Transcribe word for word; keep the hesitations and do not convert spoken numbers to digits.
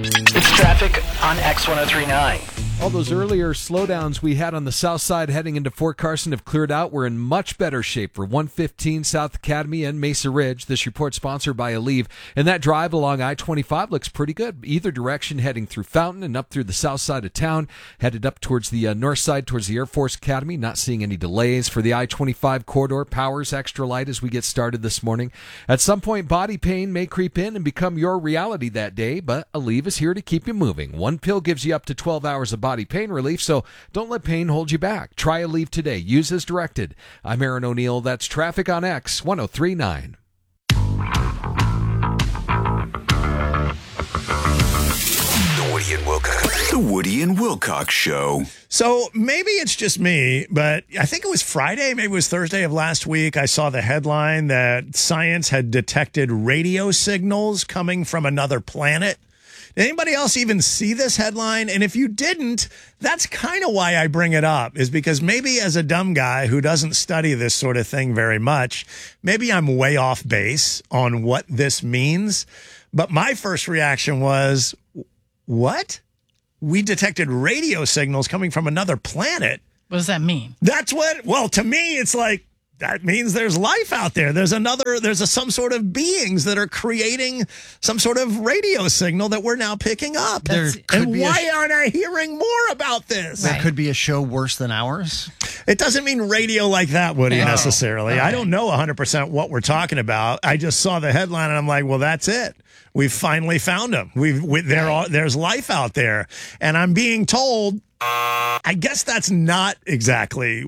It's traffic on X ten thirty-nine. All those earlier slowdowns we had on the south side heading into Fort Carson have cleared out. We're in much better shape for one fifteen South Academy and Mesa Ridge. This report sponsored by Aleve. And that drive along I twenty-five looks pretty good. Either direction, heading through Fountain and up through the south side of town. Headed up towards the uh, north side, towards the Air Force Academy. Not seeing any delays for the I twenty-five corridor. Powers extra light as we get started this morning. At some point, body pain may creep in and become your reality that day, but Aleve is here to keep you moving. One pill gives you up to twelve hours of body pain relief, so don't let pain hold you back. Try Aleve today. Use as directed. I'm Aaron O'Neill. That's Traffic on X ten thirty-nine. The Woody and Wilcox. The Woody and Wilcox Show. So maybe it's just me, but I think it was Friday, maybe it was Thursday of last week. I saw the headline that science had detected radio signals coming from another planet. Did anybody else even see this headline? And if you didn't, that's kind of why I bring it up, is because maybe as a dumb guy who doesn't study this sort of thing very much, maybe I'm way off base on what this means. But my first reaction was, what? We detected radio signals coming from another planet? What does that mean? That's what, well, to me, it's like, that means there's life out there. There's another, there's a, some sort of beings that are creating some sort of radio signal that we're now picking up. There could and be a why sh- aren't I hearing more about this? There could be a show worse than ours. It doesn't mean radio like that, Woody, Oh. necessarily. Okay. I don't know one hundred percent what we're talking about. I just saw the headline and I'm like, well, that's it. We've finally found them. We've, we, there are, there's life out there. And I'm being told, I guess that's not exactly